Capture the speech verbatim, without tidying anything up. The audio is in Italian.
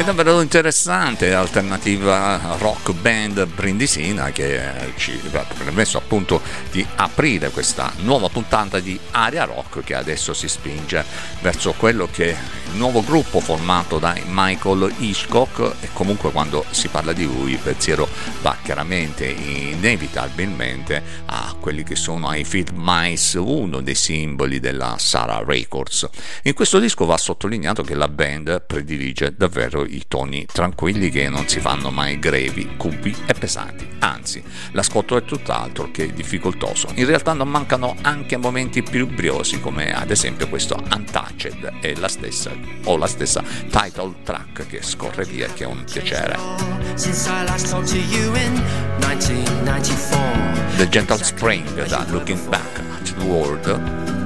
davvero interessante, alternativa rock band brindisina che ci ha permesso appunto di aprire questa nuova puntata di Aria Rock, che adesso si spinge verso quello che è il nuovo gruppo formato da Michael Hitchcock, e comunque quando si parla di lui il pensiero va chiaramente inevitabilmente a quelli che sono ai Field Mice, uno dei simboli della Sarah Records. In questo disco va sottolineato che la band predilige davvero i toni tranquilli che non si fanno mai grevi, cupi e pesanti, anzi l'ascolto è tutt'altro che difficoltoso. In realtà non mancano anche momenti più briosi, come ad esempio questo Untouched e la stessa o la stessa title track che scorre via, che è un piacere. The Gentle Spring da Looking Back at the World.